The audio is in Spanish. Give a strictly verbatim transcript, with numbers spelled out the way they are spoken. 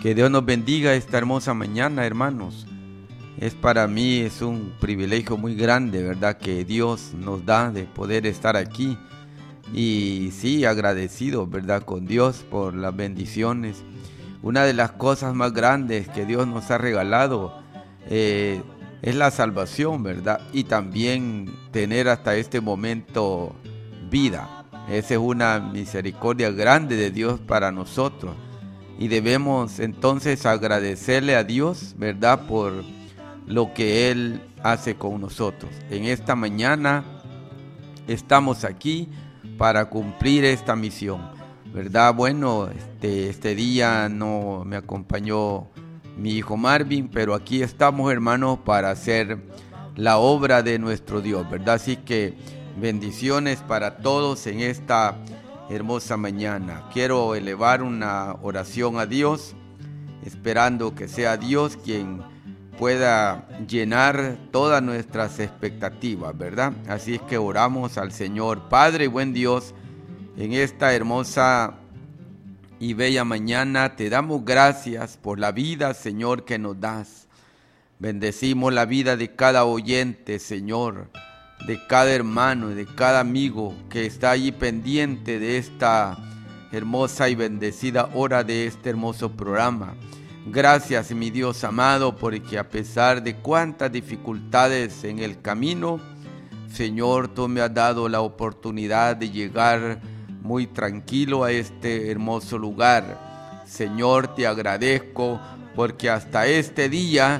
Que Dios nos bendiga esta hermosa mañana, hermanos. Es para mí, es un privilegio muy grande, ¿verdad? Que Dios nos da de poder estar aquí. Y sí, agradecido, ¿verdad? Con Dios por las bendiciones. Una de las cosas más grandes que Dios nos ha regalado eh, es la salvación, ¿verdad? Y también tener hasta este momento vida. Esa es una misericordia grande de Dios para nosotros. Y debemos entonces agradecerle a Dios, ¿verdad? Por lo que Él hace con nosotros. En esta mañana estamos aquí para cumplir esta misión, ¿verdad? Bueno, este, este día no me acompañó mi hijo Marvin, pero aquí estamos, hermanos, para hacer la obra de nuestro Dios, ¿verdad? Así que bendiciones para todos en esta hermosa mañana. Quiero elevar una oración a Dios, esperando que sea Dios quien pueda llenar todas nuestras expectativas, ¿verdad? Así es que oramos al Señor. Padre, buen Dios, en esta hermosa y bella mañana te damos gracias por la vida, Señor, que nos das. Bendecimos la vida de cada oyente, Señor, de cada hermano y de cada amigo que está allí pendiente de esta hermosa y bendecida hora de este hermoso programa. Gracias, mi Dios amado, porque a pesar de cuántas dificultades en el camino, Señor, tú me has dado la oportunidad de llegar muy tranquilo a este hermoso lugar. Señor, te agradezco porque hasta este día